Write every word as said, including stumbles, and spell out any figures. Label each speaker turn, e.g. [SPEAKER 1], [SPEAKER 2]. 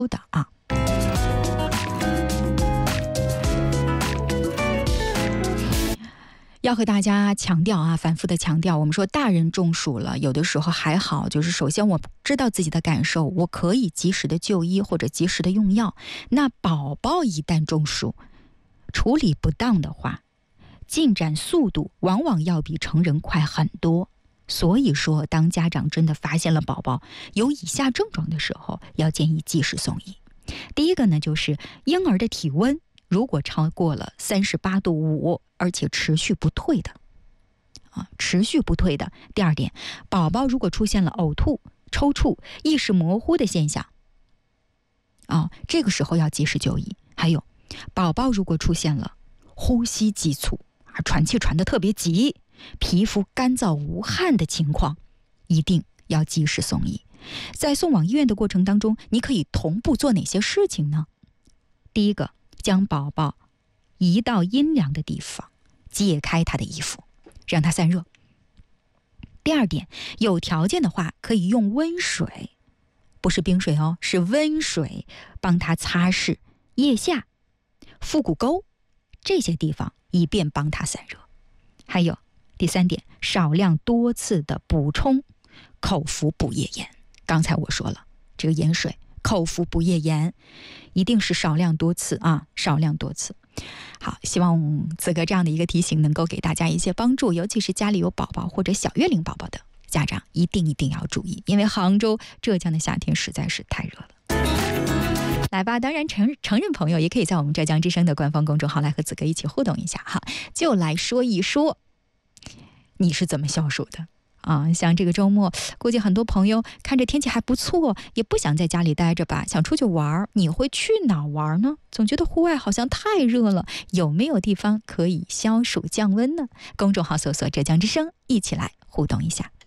[SPEAKER 1] 的啊。要和大家强调啊，反复的强调，我们说大人中暑了，有的时候还好，就是首先我知道自己的感受，我可以及时的就医或者及时的用药。那宝宝一旦中暑，处理不当的话，进展速度往往要比成人快很多。所以说，当家长真的发现了宝宝有以下症状的时候，要建议及时送医。第一个呢，就是婴儿的体温如果超过了三十八度五，而且持续不退的，啊，持续不退的。第二点，宝宝如果出现了呕吐、抽搐、意识模糊的现象，啊，这个时候要及时就医。还有，宝宝如果出现了呼吸急促，啊，喘气喘得特别急，皮肤干燥无汗的情况，一定要及时送医。在送往医院的过程当中，你可以同步做哪些事情呢？第一个，将宝宝移到阴凉的地方，解开他的衣服，让他散热。第二点，有条件的话，可以用温水，不是冰水哦，是温水，帮他擦拭腋下、腹股沟这些地方，以便帮他散热。还有第三点，少量多次的补充口服补液盐。刚才我说了，这个盐水口服补液盐一定是少量多次啊，少量多次。好，希望子哥这样的一个提醒能够给大家一些帮助，尤其是家里有宝宝或者小月龄宝宝的家长，一定一定要注意，因为杭州、浙江的夏天实在是太热了。来吧，当然成成人朋友也可以在我们浙江之声的官方公众号来和子哥一起互动一下哈，就来说一说你是怎么消暑的。啊，像这个周末，估计很多朋友看着天气还不错，也不想在家里待着吧，想出去玩，你会去哪玩呢？总觉得户外好像太热了，有没有地方可以消暑降温呢？公众号搜索浙江之声，一起来互动一下。